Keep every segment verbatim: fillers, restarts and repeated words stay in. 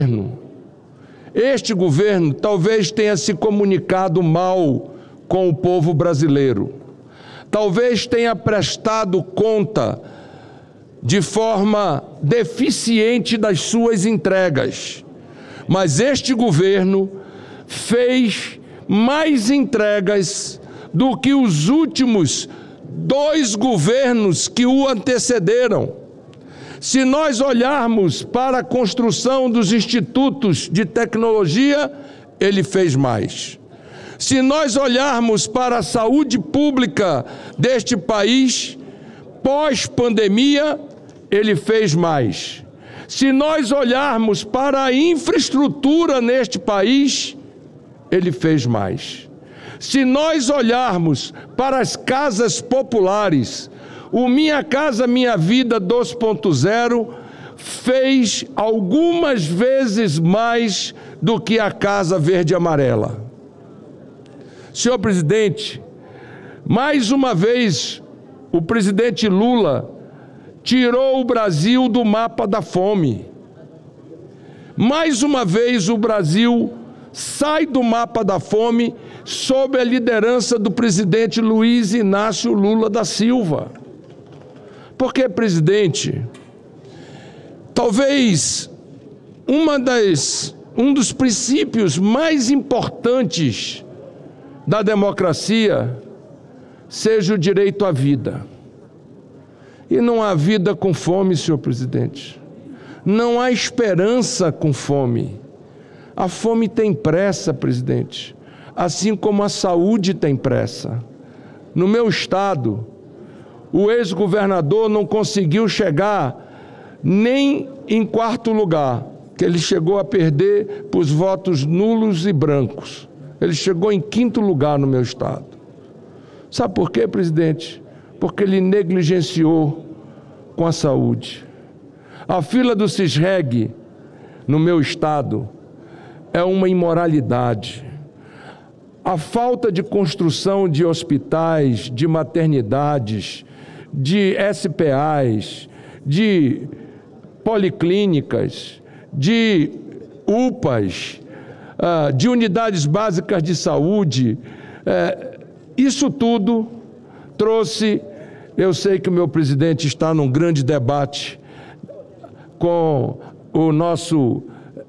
Este governo talvez tenha se comunicado mal com o povo brasileiro. Talvez tenha prestado conta de forma deficiente das suas entregas. Mas este governo fez mais entregas do que os últimos dois governos que o antecederam. Se nós olharmos para a construção dos institutos de tecnologia, ele fez mais. Se nós olharmos para a saúde pública deste país, pós-pandemia, ele fez mais. Se nós olharmos para a infraestrutura neste país, ele fez mais. Se nós olharmos para as casas populares, o Minha Casa Minha Vida dois ponto zero fez algumas vezes mais do que a Casa Verde e Amarela. Senhor presidente, mais uma vez o presidente Lula tirou o Brasil do mapa da fome. Mais uma vez o Brasil sai do mapa da fome sob a liderança do presidente Luiz Inácio Lula da Silva. Porque, presidente, talvez uma das, um dos princípios mais importantes da democracia seja o direito à vida. E não há vida com fome, senhor presidente. Não há esperança com fome. A fome tem pressa, presidente, assim como a saúde tem pressa. No meu estado, o ex-governador não conseguiu chegar nem em quarto lugar, que ele chegou a perder por votos nulos e brancos. Ele chegou em quinto lugar no meu estado. Sabe por quê, presidente? Porque ele negligenciou com a saúde. A fila do CISREG no meu estado é uma imoralidade. A falta de construção de hospitais, de maternidades, de S P As, de policlínicas, de U P As, de unidades básicas de saúde, isso tudo trouxe, eu sei que o meu presidente está num grande debate com o nosso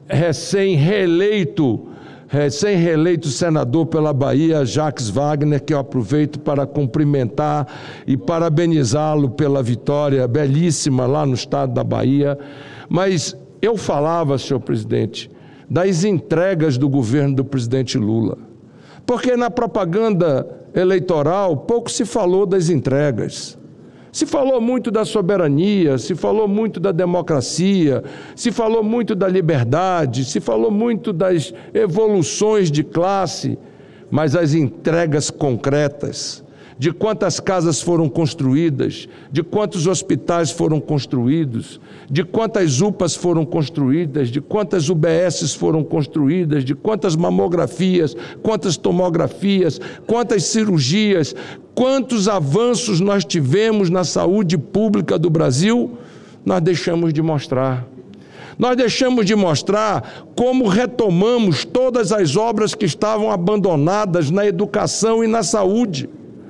recém-reeleito, recém-reeleito senador pela Bahia, Jacques Wagner, que eu aproveito para cumprimentar e parabenizá-lo pela vitória belíssima lá no estado da Bahia. Mas eu falava, senhor presidente, das entregas do governo do presidente Lula. Porque na propaganda eleitoral pouco se falou das entregas. Se falou muito da soberania, se falou muito da democracia, se falou muito da liberdade, se falou muito das evoluções de classe, mas as entregas concretas, de quantas casas foram construídas, de quantos hospitais foram construídos, de quantas U P As foram construídas, de quantas U B S foram construídas, de quantas mamografias, quantas tomografias, quantas cirurgias, quantos avanços nós tivemos na saúde pública do Brasil, nós deixamos de mostrar. Nós deixamos de mostrar como retomamos todas as obras que estavam abandonadas na educação e na saúde,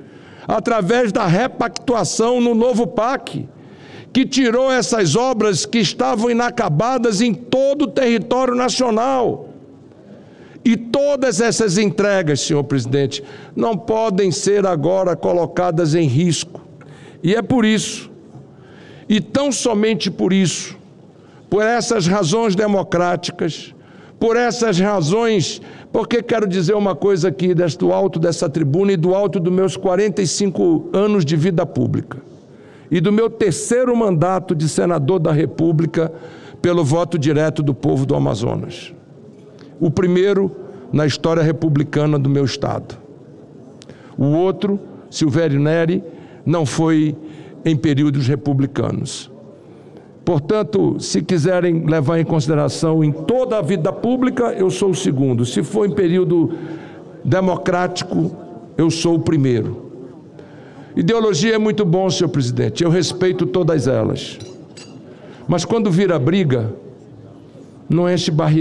através da repactuação no novo P A C, que tirou essas obras que estavam inacabadas em todo o território nacional. E todas essas entregas, senhor presidente, não podem ser agora colocadas em risco. E é por isso, e tão somente por isso, por essas razões democráticas, por essas razões, porque quero dizer uma coisa aqui do alto dessa tribuna e do alto dos meus quarenta e cinco anos de vida pública e do meu terceiro mandato de senador da República pelo voto direto do povo do Amazonas. O primeiro na história republicana do meu estado. O outro, Silvério Neri, não foi em períodos republicanos. Portanto, se quiserem levar em consideração em toda a vida pública, eu sou o segundo. Se for em período democrático, eu sou o primeiro. Ideologia é muito bom, senhor presidente, eu respeito todas elas. Mas quando vira briga, não enche barriga